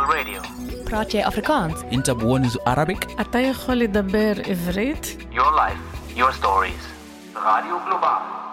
Global Radio. براتشي أفريكانس. أنت بونز Arabic. אתה יכול לדבר עברית? Your life, your stories. Radio Global.